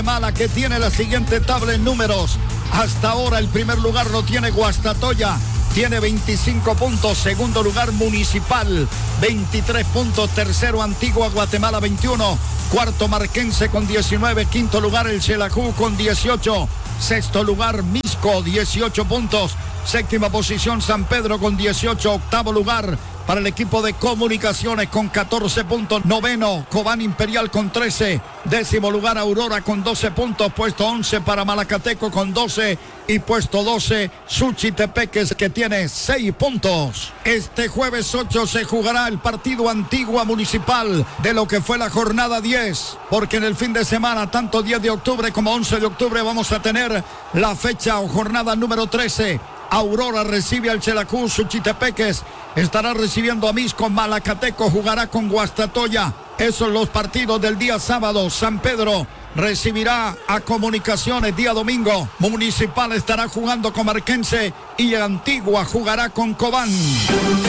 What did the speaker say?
Guatemala, que tiene la siguiente tabla en números. Hasta ahora el primer lugar lo tiene Guastatoya, tiene 25 puntos. Segundo lugar Municipal, 23 puntos. Tercero Antigua Guatemala, 21. Cuarto Marquense con 19. Quinto lugar el Xelajú con 18. Sexto lugar Misco, 18 puntos. Séptima posición San Pedro con 18. Octavo lugar para el equipo de Comunicaciones con 14 puntos. Noveno Cobán Imperial con 13. Décimo lugar Aurora con 12 puntos. Puesto 11 para Malacateco con 12. Y puesto 12 Suchitepeques, que tiene 6 puntos. Este jueves 8 se jugará el partido Antigua Municipal de lo que fue la jornada 10. Porque en el fin de semana, tanto 10 de octubre como 11 de octubre, vamos a tener la fecha o jornada número 13. Aurora recibe al Xelajú, Suchitepeques estará recibiendo a Misco, Malacateco jugará con Guastatoya. Esos son los partidos del día sábado. San Pedro recibirá a Comunicaciones día domingo. Municipal estará jugando con Marquense y Antigua jugará con Cobán.